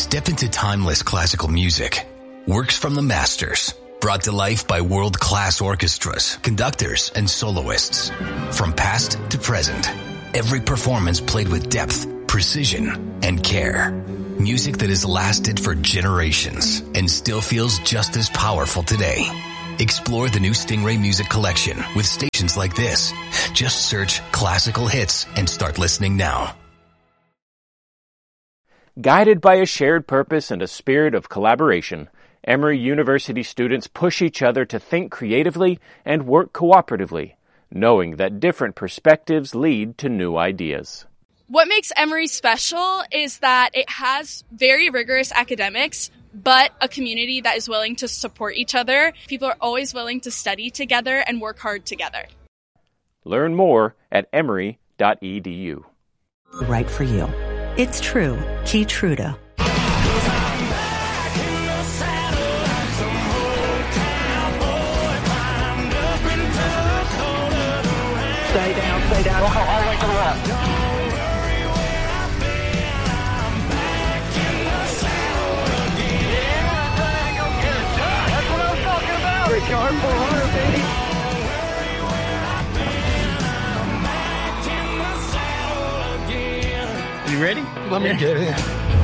Step into timeless classical music. Works from the masters, brought to life by world-class orchestras, conductors, and soloists. From past to present, every performance played with depth, precision, and care. Music that has lasted for generations and still feels just as powerful today. Explore the new Stingray Music Collection with stations like this. Just search classical hits and start listening now. Guided by a shared purpose and a spirit of collaboration, Emory University students push each other to think creatively and work cooperatively, knowing that different perspectives lead to new ideas. What makes Emory special is that it has very rigorous academics, but a community that is willing to support each other. People are always willing to study together and work hard together. Learn more at emory.edu. Right for you. It's true. Keytruda. Stay down. Don't go all the way to the left. That's what I was talking about. Great yard, 400, baby. You ready? Let me get in.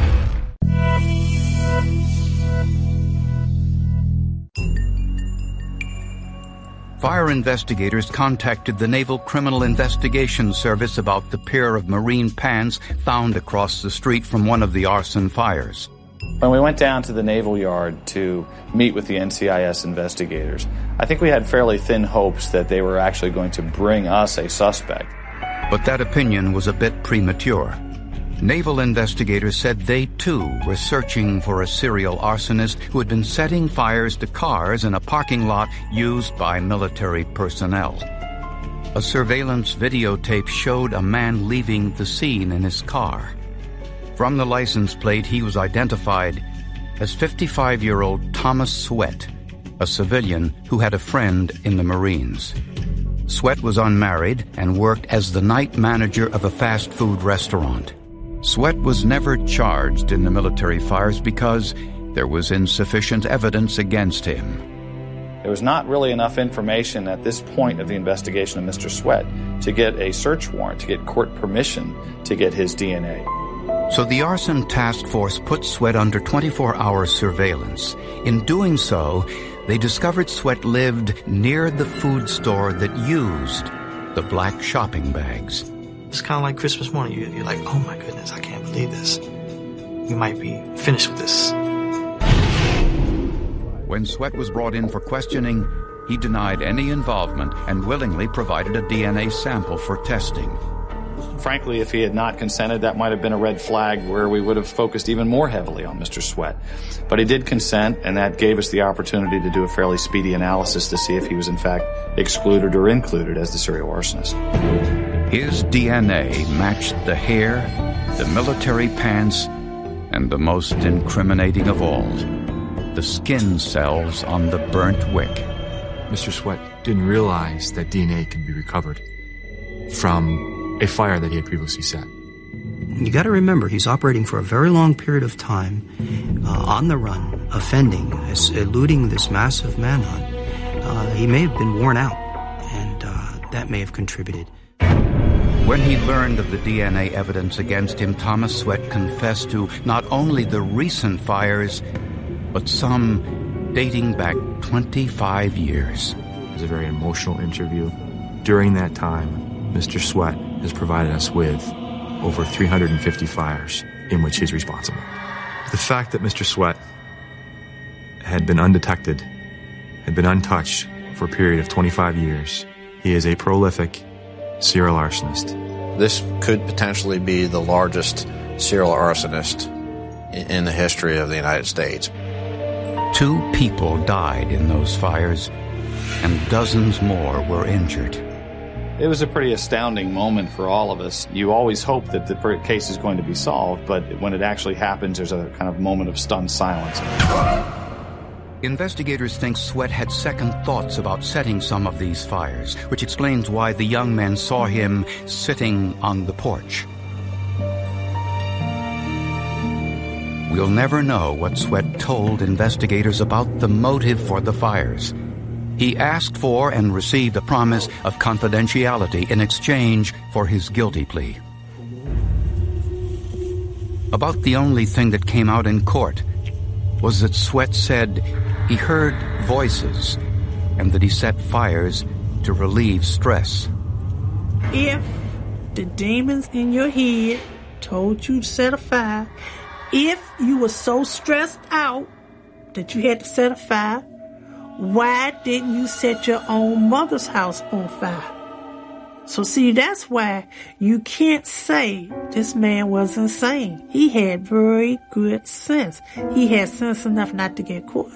Fire investigators contacted the Naval Criminal Investigation Service about the pair of marine pans found across the street from one of the arson fires. When we went down to the Naval Yard to meet with the NCIS investigators, I think we had fairly thin hopes that they were actually going to bring us a suspect. But that opinion was a bit premature. Naval investigators said they, too, were searching for a serial arsonist who had been setting fires to cars in a parking lot used by military personnel. A surveillance videotape showed a man leaving the scene in his car. From the license plate, he was identified as 55-year-old Thomas Sweat, a civilian who had a friend in the Marines. Sweat was unmarried and worked as the night manager of a fast food restaurant. Sweat was never charged in the military fires because there was insufficient evidence against him. There was not really enough information at this point of the investigation of Mr. Sweat to get a search warrant, to get court permission to get his DNA. So the arson task force put Sweat under 24-hour surveillance. In doing so, they discovered Sweat lived near the food store that used the black shopping bags. It's kind of like Christmas morning. You're like, oh my goodness, I can't believe this. We might be finished with this. When Sweat was brought in for questioning, he denied any involvement and willingly provided a DNA sample for testing. Frankly, if he had not consented, that might have been a red flag where we would have focused even more heavily on Mr. Sweat. But he did consent, and that gave us the opportunity to do a fairly speedy analysis to see if he was in fact excluded or included as the serial arsonist. His DNA matched the hair, the military pants, and the most incriminating of all, the skin cells on the burnt wick. Mr. Sweat didn't realize that DNA could be recovered from a fire that he had previously set. You got to remember, he's operating for a very long period of time, on the run, offending, eluding this massive manhunt. He may have been worn out, and that may have contributed. When he learned of the DNA evidence against him, Thomas Sweat confessed to not only the recent fires, but some dating back 25 years. It was a very emotional interview. During that time, Mr. Sweat has provided us with over 350 fires in which he's responsible. The fact that Mr. Sweat had been undetected, had been untouched for a period of 25 years, he is a prolific serial arsonist. This could potentially be the largest serial arsonist in the history of the United States. 2 people died in those fires, and dozens more were injured. It was a pretty astounding moment for all of us. You always hope that the case is going to be solved, but when it actually happens, there's a kind of moment of stunned silence. Investigators think Sweat had second thoughts about setting some of these fires, which explains why the young men saw him sitting on the porch. We'll never know what Sweat told investigators about the motive for the fires. He asked for and received a promise of confidentiality in exchange for his guilty plea. About the only thing that came out in court was that Sweat said he heard voices and that he set fires to relieve stress. If the demons in your head told you to set a fire, if you were so stressed out that you had to set a fire, why didn't you set your own mother's house on fire? So see, that's why you can't say this man was insane. He had very good sense. He had sense enough not to get caught.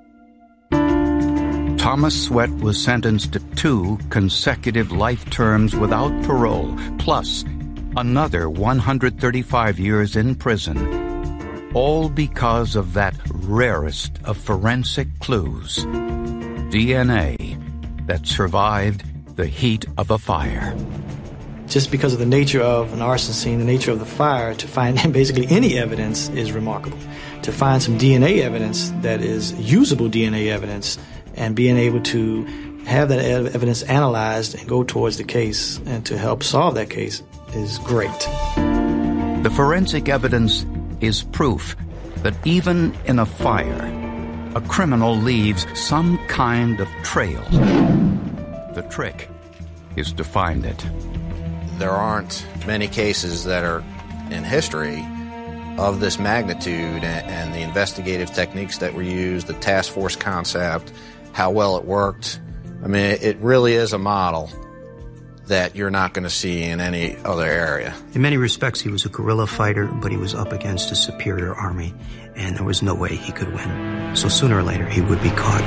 Thomas Sweat was sentenced to 2 consecutive life terms without parole, plus another 135 years in prison, all because of that rarest of forensic clues, DNA that survived the heat of a fire. Just because of the nature of an arson scene, the nature of the fire, to find basically any evidence is remarkable. To find some DNA evidence that is usable DNA evidence and being able to have that evidence analyzed and go towards the case and to help solve that case is great. The forensic evidence is proof that even in a fire, a criminal leaves some kind of trail. The trick is to find it. There aren't many cases that are in history of this magnitude, and the investigative techniques that were used, the task force concept, how well it worked. I mean, it really is a model that you're not going to see in any other area. In many respects, he was a guerrilla fighter, but he was up against a superior army, and there was no way he could win. So sooner or later, he would be caught.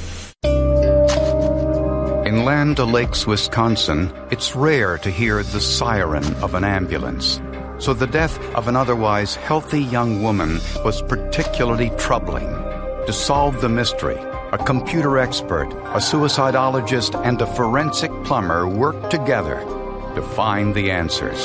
In Land O'Lakes, Wisconsin, it's rare to hear the siren of an ambulance. So the death of an otherwise healthy young woman was particularly troubling. To solve the mystery, a computer expert, a suicidologist, and a forensic plumber worked together to find the answers.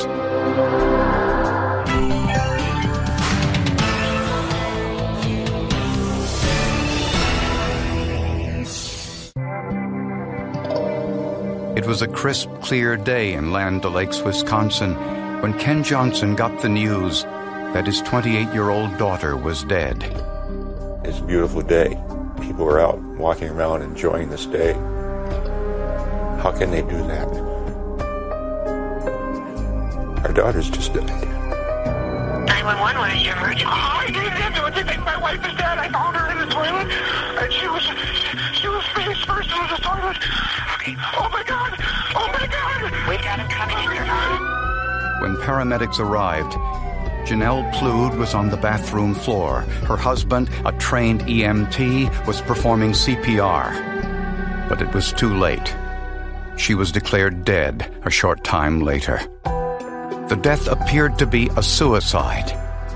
It was a crisp, clear day in Land O'Lakes, Wisconsin, when Ken Johnson got the news that his 28-year-old daughter was dead. It's a beautiful day. People are out walking around enjoying this day. How can they do that? Our daughter's just died. 911, what is your emergency? I need an ambulance. I think my wife is dead. I found her in the toilet, and she was face first in the toilet. Okay. Oh my God! Oh my God! We got him coming in. When paramedics arrived, Janelle Plude was on the bathroom floor. Her husband, a trained EMT, was performing CPR. But it was too late. She was declared dead a short time later. The death appeared to be a suicide.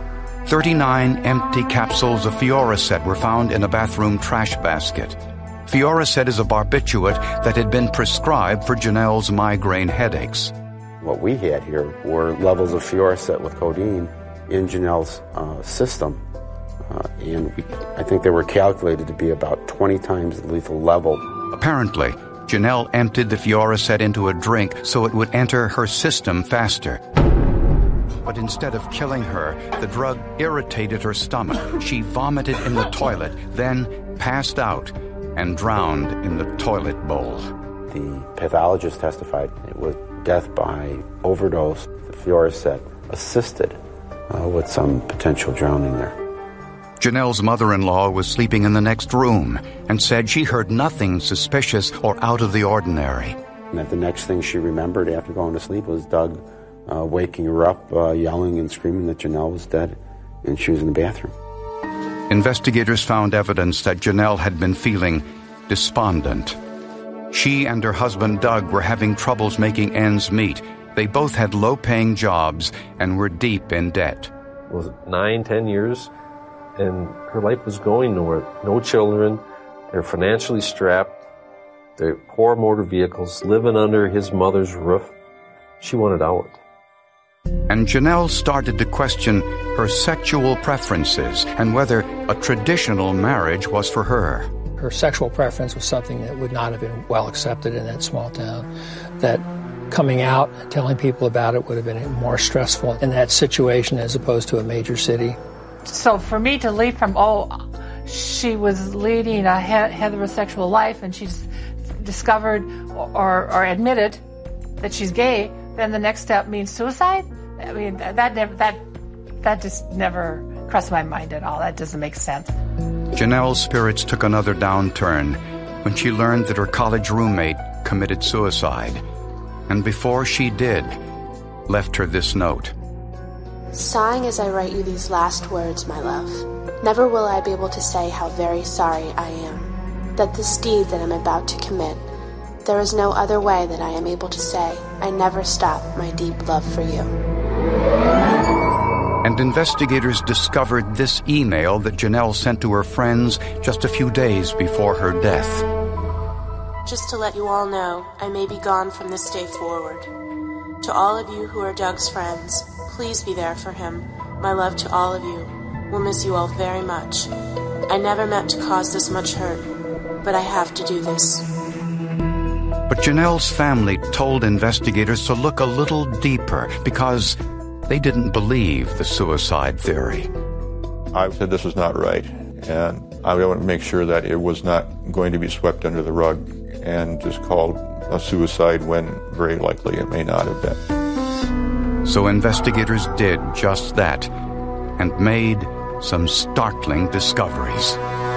39 empty capsules of Fioricet were found in a bathroom trash basket. Fioricet is a barbiturate that had been prescribed for Janelle's migraine headaches. What we had here were levels of Fioricet with codeine in Janelle's system. And I think they were calculated to be about 20 times the lethal level. Apparently, Janelle emptied the Fioricet into a drink so it would enter her system faster. But instead of killing her, the drug irritated her stomach. She vomited in the toilet, then passed out and drowned in the toilet bowl. The pathologist testified it was death by overdose. The Fioricet assisted with some potential drowning there. Janelle's mother-in-law was sleeping in the next room and said she heard nothing suspicious or out of the ordinary. And that the next thing she remembered after going to sleep was Doug waking her up, yelling and screaming that Janelle was dead, and she was in the bathroom. Investigators found evidence that Janelle had been feeling despondent. She and her husband Doug were having troubles making ends meet. They both had low-paying jobs and were deep in debt. It was 9-10 years, and her life was going nowhere. No children, they're financially strapped, they're poor motor vehicles, living under his mother's roof. She wanted out. And Janelle started to question her sexual preferences and whether a traditional marriage was for her. Her sexual preference was something that would not have been well accepted in that small town. That coming out and telling people about it would have been more stressful in that situation as opposed to a major city. So for me to leave from, she was leading a heterosexual life and she's discovered or admitted that she's gay, then the next step means suicide? I mean, that just never crossed my mind at all. That doesn't make sense. Janelle's spirits took another downturn when she learned that her college roommate committed suicide. And before she did, left her this note. Sighing as I write you these last words, my love, never will I be able to say how very sorry I am that this deed that I'm about to commit, there is no other way that I am able to say I never stop my deep love for you. And investigators discovered this email that Janelle sent to her friends just a few days before her death. Just to let you all know, I may be gone from this day forward. To all of you who are Doug's friends, please be there for him. My love to all of you. We'll miss you all very much. I never meant to cause this much hurt, but I have to do this. But Janelle's family told investigators to look a little deeper because they didn't believe the suicide theory. I said this was not right, and I wanted to make sure that it was not going to be swept under the rug and just called a suicide when very likely it may not have been. So investigators did just that and made some startling discoveries.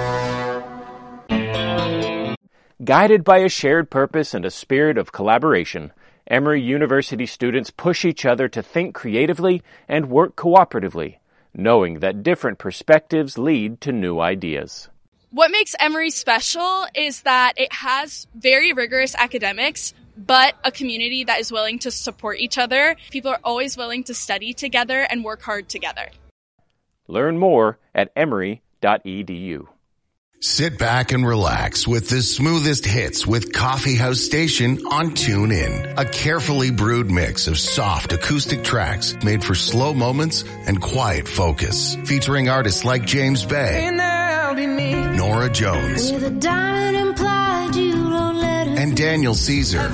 Guided by a shared purpose and a spirit of collaboration, Emory University students push each other to think creatively and work cooperatively, knowing that different perspectives lead to new ideas. What makes Emory special is that it has very rigorous academics, but a community that is willing to support each other. People are always willing to study together and work hard together. Learn more at emory.edu. Sit back and relax with the smoothest hits with Coffee House Station on TuneIn. A carefully brewed mix of soft acoustic tracks made for slow moments and quiet focus. Featuring artists like James Bay, Nora Jones, and Daniel Caesar.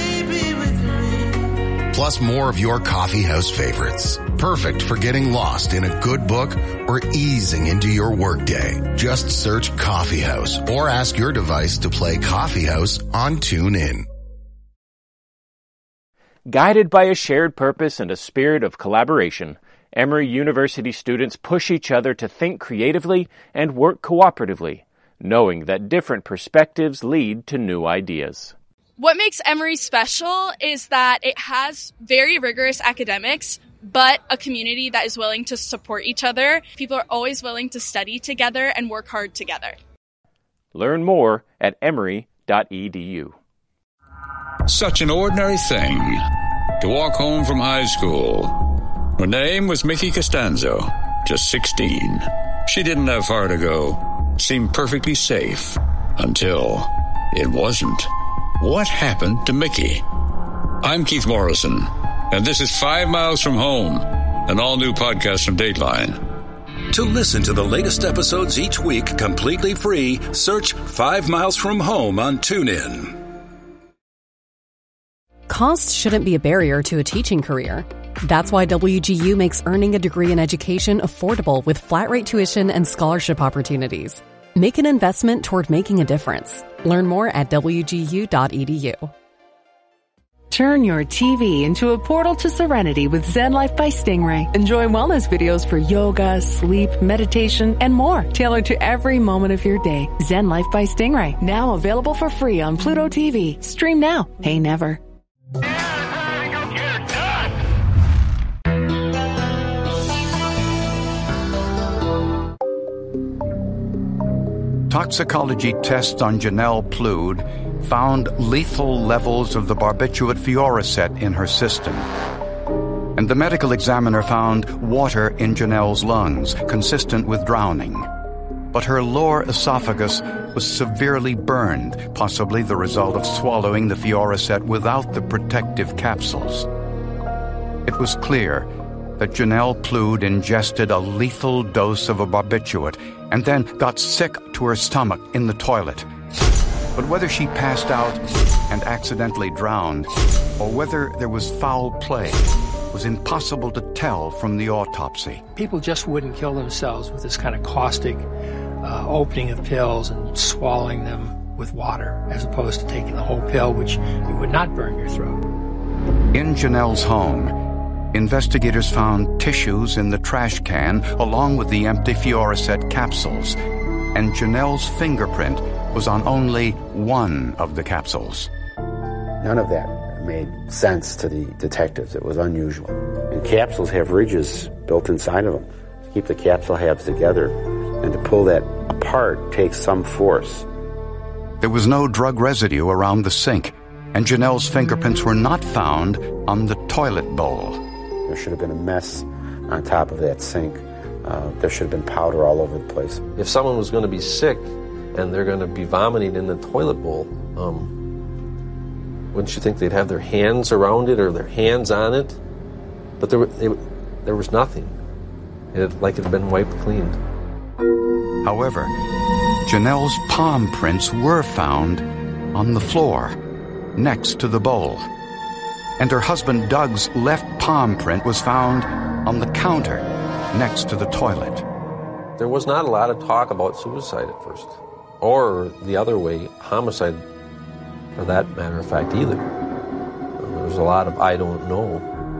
Plus more of your coffee house favorites. Perfect for getting lost in a good book or easing into your workday. Just search Coffee House or ask your device to play Coffee House on TuneIn. Guided by a shared purpose and a spirit of collaboration, Emory University students push each other to think creatively and work cooperatively, knowing that different perspectives lead to new ideas. What makes Emory special is that it has very rigorous academics, but a community that is willing to support each other. People are always willing to study together and work hard together. Learn more at emory.edu. Such an ordinary thing to walk home from high school. Her name was Mickey Costanzo, just 16. She didn't have far to go, seemed perfectly safe, until it wasn't. What happened to Mickey? I'm Keith Morrison, and this is 5 Miles from Home, an all-new podcast from Dateline. To listen to the latest episodes each week completely free, search 5 Miles from Home on TuneIn. Cost shouldn't be a barrier to a teaching career. That's why WGU makes earning a degree in education affordable with flat-rate tuition and scholarship opportunities. Make an investment toward making a difference. Learn more at wgu.edu. Turn your TV into a portal to serenity with Zen Life by Stingray. Enjoy wellness videos for yoga, sleep, meditation, and more, tailored to every moment of your day. Zen Life by Stingray, now available for free on Pluto TV. Stream now, pay never. Toxicology tests on Janelle Plourde found lethal levels of the barbiturate Fioricet in her system. And the medical examiner found water in Janelle's lungs, consistent with drowning. But her lower esophagus was severely burned, possibly the result of swallowing the Fioricet without the protective capsules. It was clear that Janelle Plourde ingested a lethal dose of a barbiturate and then got sick to her stomach in the toilet. But whether she passed out and accidentally drowned, or whether there was foul play, was impossible to tell from the autopsy. People just wouldn't kill themselves with this kind of caustic opening of pills and swallowing them with water, as opposed to taking the whole pill, which you would not burn your throat. In Janelle's home, investigators found tissues in the trash can along with the empty Fioricet capsules, and Janelle's fingerprint was on only one of the capsules. None of that made sense to the detectives. It was unusual. And capsules have ridges built inside of them to keep the capsule halves together, and to pull that apart takes some force. There was no drug residue around the sink, and Janelle's fingerprints were not found on the toilet bowl. There should have been a mess on top of that sink. There should have been powder all over the place. If someone was going to be sick and they're going to be vomiting in the toilet bowl, wouldn't you think they'd have their hands around it or their hands on it? But there was nothing. Like it had been wiped clean. However, Janelle's palm prints were found on the floor, next to the bowl. And her husband Doug's left palm print was found on the counter, next to the toilet. There was not a lot of talk about suicide at first, or the other way, homicide, for that matter of fact, either. There was a lot of I don't know.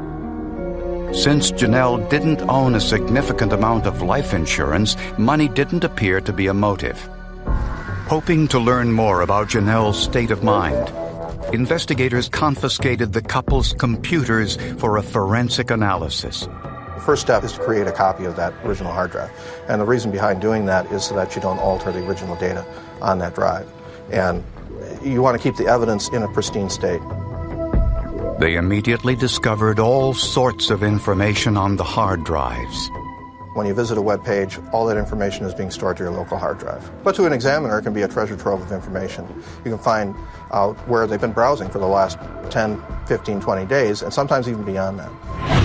Since Janelle didn't own a significant amount of life insurance, money didn't appear to be a motive. Hoping to learn more about Janelle's state of mind, investigators confiscated the couple's computers for a forensic analysis. The first step is to create a copy of that original hard drive. And the reason behind doing that is so that you don't alter the original data on that drive. And you want to keep the evidence in a pristine state. They immediately discovered all sorts of information on the hard drives. When you visit a web page, all that information is being stored to your local hard drive. But to an examiner, it can be a treasure trove of information. You can find out where they've been browsing for the last 10, 15, 20 days, and sometimes even beyond that.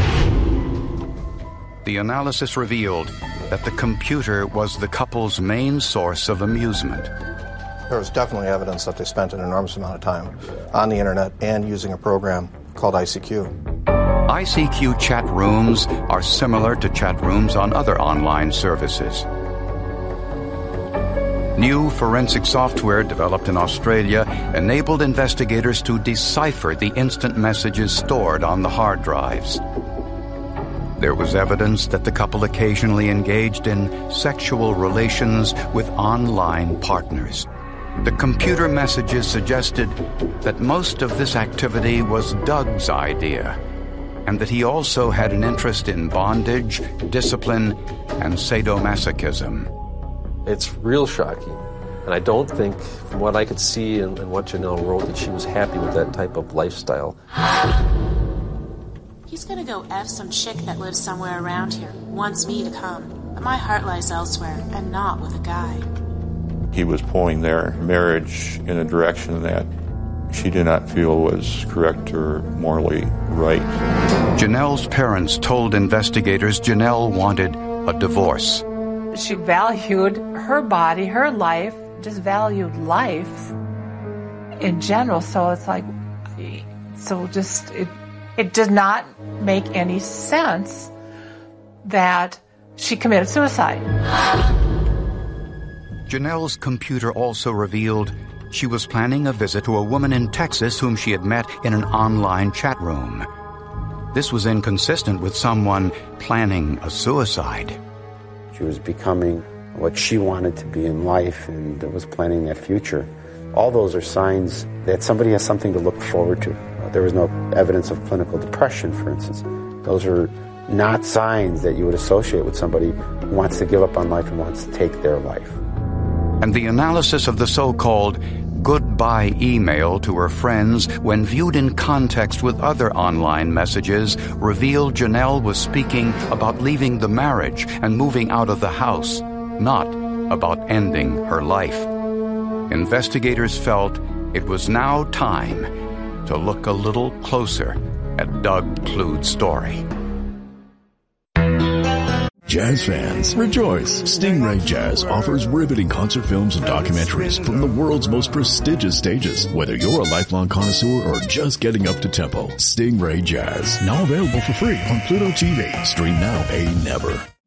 The analysis revealed that the computer was the couple's main source of amusement. There was definitely evidence that they spent an enormous amount of time on the internet and using a program called ICQ. ICQ chat rooms are similar to chat rooms on other online services. New forensic software developed in Australia enabled investigators to decipher the instant messages stored on the hard drives. There was evidence that the couple occasionally engaged in sexual relations with online partners. The computer messages suggested that most of this activity was Doug's idea, and that he also had an interest in bondage, discipline, and sadomasochism. It's real shocking. And I don't think, from what I could see and what Janelle wrote, that she was happy with that type of lifestyle. He's gonna go F some chick that lives somewhere around here, wants me to come. But my heart lies elsewhere, and not with a guy. He was pulling their marriage in a direction that she did not feel was correct or morally right. Janelle's parents told investigators Janelle wanted a divorce. She valued her body, her life, just valued life in general. So it's like, it did not make any sense that she committed suicide. Janelle's computer also revealed she was planning a visit to a woman in Texas whom she had met in an online chat room. This was inconsistent with someone planning a suicide. She was becoming what she wanted to be in life and was planning that future. All those are signs that somebody has something to look forward to. There was no evidence of clinical depression, for instance. Those are not signs that you would associate with somebody who wants to give up on life and wants to take their life. And the analysis of the so-called goodbye email to her friends, when viewed in context with other online messages, revealed Janelle was speaking about leaving the marriage and moving out of the house, not about ending her life. Investigators felt it was now time to look a little closer at Doug Kluge's story. Jazz fans, rejoice! Stingray Jazz offers riveting concert films and documentaries from the world's most prestigious stages. Whether you're a lifelong connoisseur or just getting up to tempo, Stingray Jazz, now available for free on Pluto TV. Stream now, pay never.